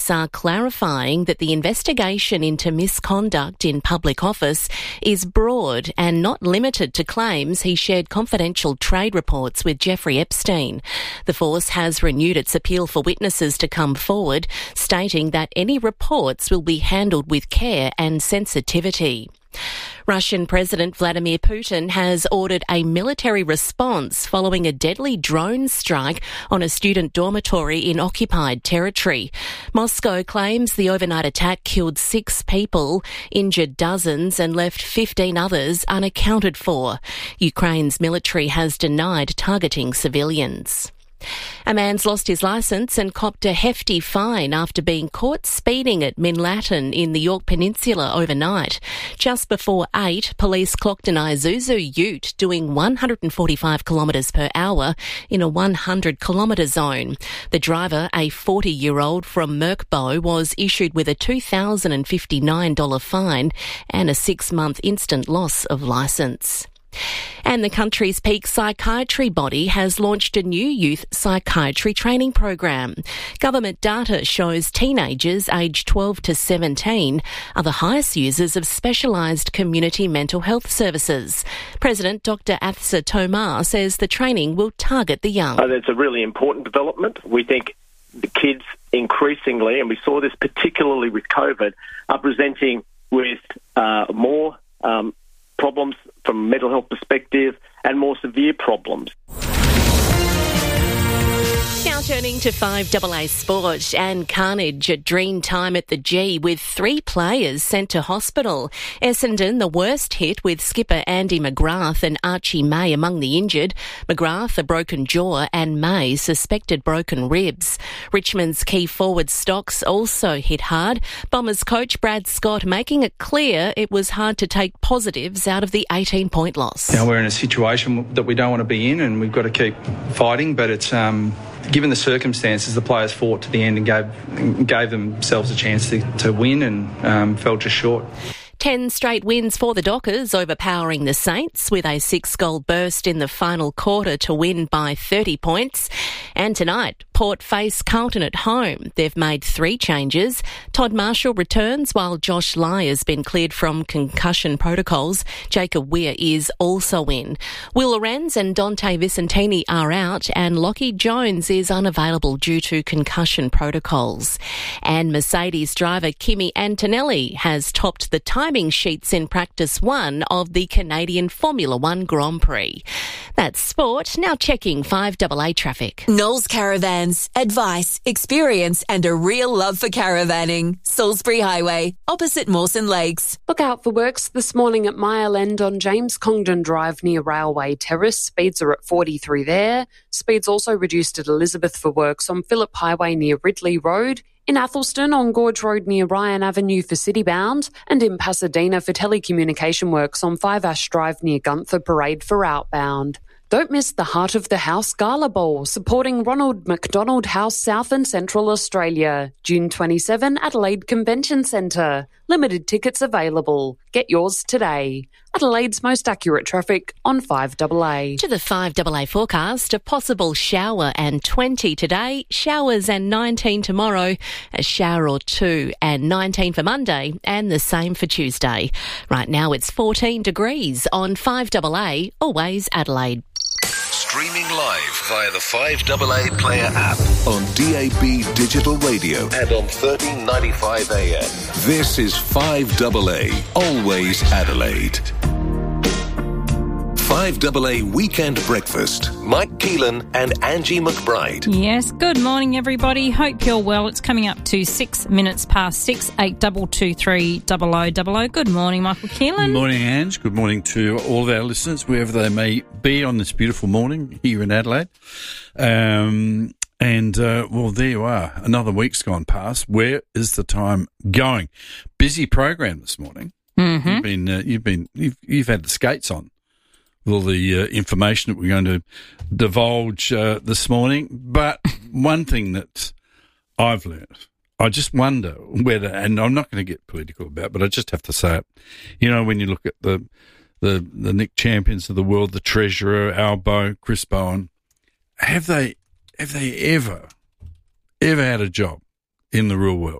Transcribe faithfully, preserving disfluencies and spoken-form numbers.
are clarifying that the investigation into misconduct in public office is broad and not limited to claims he shared confidential trade reports with Jeffrey Epstein. The force has renewed its appeal for witnesses to come forward, stating that any reports will be handled with care and sensitivity. Russian President Vladimir Putin has ordered a military response following a deadly drone strike on a student dormitory in occupied territory. Moscow claims the overnight attack killed six people, injured dozens and left fifteen others unaccounted for. Ukraine's military has denied targeting civilians. A man's lost his licence and copped a hefty fine after being caught speeding at Minlaton in the Yorke Peninsula overnight. Just before eight, police clocked an Isuzu ute doing one hundred forty-five kilometres per hour in a one hundred kilometre zone. The driver, a forty-year-old from Merkbo, was issued with a two thousand fifty-nine dollars fine and a six-month instant loss of licence. And the country's peak psychiatry body has launched a new youth psychiatry training program. Government data shows teenagers aged twelve to seventeen are the highest users of specialised community mental health services. President Doctor Athsa Tomar says the training will target the young. Uh, that's a really important development. We think the kids increasingly, and we saw this particularly with COVID, are presenting with uh, more um, problems from a mental health perspective and more severe problems. Now turning to five A A sport, and carnage at Dreamtime at the G with three players sent to hospital. Essendon, the worst hit, with skipper Andy McGrath and Archie May among the injured. McGrath a broken jaw and May suspected broken ribs. Richmond's key forward Stocks also hit hard. Bombers coach Brad Scott making it clear it was hard to take positives out of the eighteen-point loss. Now we're in a situation that we don't want to be in, and we've got to keep fighting, but it's... um. Given the circumstances, the players fought to the end and gave gave themselves a chance to, to win and um, fell just short. Ten straight wins for the Dockers, overpowering the Saints with a six-goal burst in the final quarter to win by thirty points. And tonight, Port face Carlton at home. They've made three changes. Todd Marshall returns while Josh Lai has been cleared from concussion protocols. Jacob Weir is also in. Will Lorenz and Dante Vicentini are out, and Lockie Jones is unavailable due to concussion protocols. And Mercedes driver Kimi Antonelli has topped the time sheets in practice one of the Canadian Formula One Grand Prix. That's sport. Now checking five A A traffic. Knowles Caravans. Advice, experience and a real love for caravanning. Salisbury Highway, opposite Mawson Lakes. Look out for works this morning at Mile End on James Congdon Drive near Railway Terrace. Speeds are at forty-three there. Speeds also reduced at Elizabeth for works on Phillip Highway near Ridley Road. In Athelston on Gorge Road near Ryan Avenue for citybound, and in Pasadena for telecommunication works on Five Ash Drive near Gunther Parade for outbound. Don't miss the Heart of the House Gala Bowl, supporting Ronald McDonald House South and Central Australia. June twenty-seventh, Adelaide Convention Centre. Limited tickets available. Get yours today. Adelaide's most accurate traffic on five A A. To the five A A forecast, a possible shower and twenty today, showers and nineteen tomorrow, a shower or two and nineteen for Monday, and the same for Tuesday. Right now it's fourteen degrees on five A A, always Adelaide. Streaming live via the five A A Player app on D A B Digital Radio and on thirteen ninety-five A M. This is five A A, always Adelaide. five A A Weekend Breakfast. Mike Keelan and Angie McBride. Yes, good morning, everybody. Hope you're well. It's coming up to six minutes past six, eight double two three double o double o. Good morning, Michael Keelan. Good morning, Ange. Good morning to all of our listeners, wherever they may be on this beautiful morning here in Adelaide. Um, and, uh, well, there you are. Another week's gone past. Where is the time going? Busy program this morning. Mm-hmm. You've been, uh, you've been, you've, you've had the skates on. With all the uh, information that we're going to divulge uh, this morning. But one thing that I've learned, I just wonder whether, and I'm not going to get political about it, but I just have to say it, you know, when you look at the the, the Nick Champions of the world, the Treasurer, Albo, Chris Bowen, have they have they ever, ever had a job in the real world.